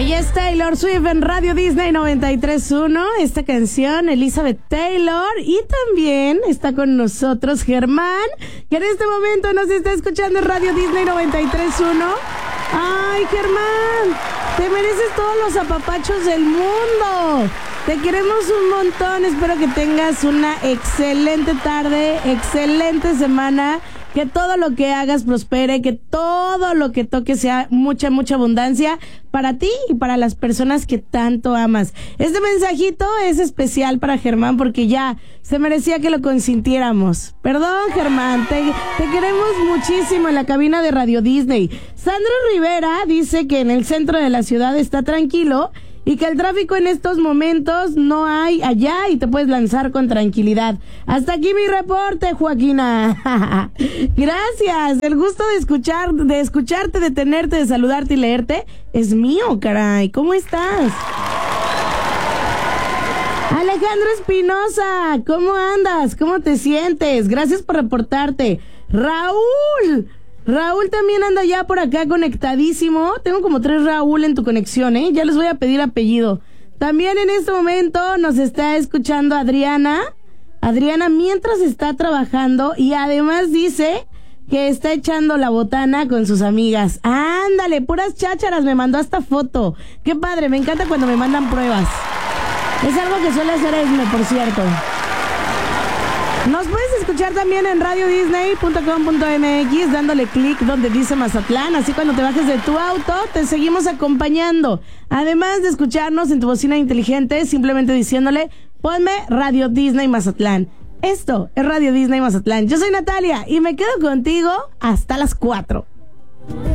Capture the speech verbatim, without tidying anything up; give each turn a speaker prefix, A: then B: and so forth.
A: Ella es Taylor Swift en Radio Disney noventa y tres punto uno. Esta canción, Elizabeth Taylor. Y también está con nosotros Germán, que en este momento nos está escuchando en Radio Disney noventa y tres punto uno. Ay, Germán, te mereces todos los apapachos del mundo. Te queremos un montón. Espero que tengas una excelente tarde, excelente semana. Que todo lo que hagas prospere, que todo lo que toques sea mucha, mucha abundancia para ti y para las personas que tanto amas. Este mensajito es especial para Germán porque ya se merecía que lo consintiéramos. Perdón, Germán, te, te queremos muchísimo en la cabina de Radio Disney. Sandro Rivera dice que en el centro de la ciudad está tranquilo y que el tráfico en estos momentos no hay allá y te puedes lanzar con tranquilidad. Hasta aquí mi reporte, Joaquina. Gracias. El gusto de escuchar, de escucharte, de tenerte, de saludarte y leerte es mío, caray. ¿Cómo estás? Alejandro Espinosa, ¿cómo andas? ¿Cómo te sientes? Gracias por reportarte. Raúl. Raúl también anda ya por acá conectadísimo. Tengo como tres Raúl en tu conexión, ¿eh? Ya les voy a pedir apellido. También en este momento nos está escuchando Adriana. Adriana mientras está trabajando y además dice que está echando la botana con sus amigas. Ándale, puras chácharas, me mandó esta foto. Qué padre, me encanta cuando me mandan pruebas. Es algo que suele hacer Esme, por cierto. Nos puedes escuchar también en radio disney punto com punto m x dándole clic donde dice Mazatlán, así cuando te bajes de tu auto te seguimos acompañando. Además de escucharnos en tu bocina inteligente, simplemente diciéndole ponme Radio Disney Mazatlán. Esto es Radio Disney Mazatlán. Yo soy Natalia y me quedo contigo hasta las cuatro.